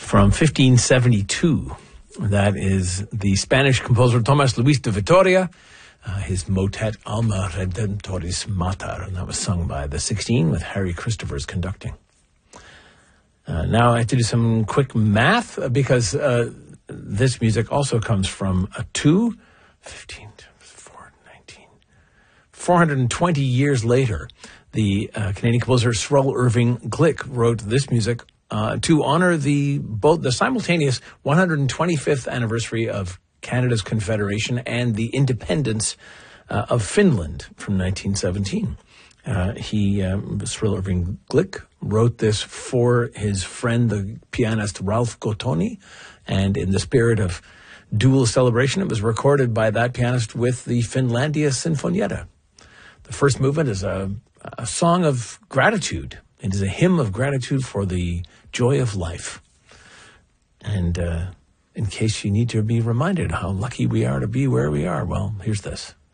from 1572. That is the Spanish composer Tomás Luis de Vitoria, his motet Alma Redemptoris Mater, and that was sung by the 16 with Harry Christophers conducting. Now I have to do some quick math because this music also comes from a 420 years later. The Canadian composer Sroll Irving Glick wrote this music to honor the simultaneous 125th anniversary of Canada's Confederation and the independence of Finland from 1917. Sroll Irving Glick wrote this for his friend, the pianist Ralph Gottoni, and in the spirit of dual celebration, it was recorded by that pianist with the Finlandia Sinfonietta. The first movement is a song of gratitude. It is a hymn of gratitude for the joy of life. And in case you need to be reminded how lucky we are to be where we are, well, here's this.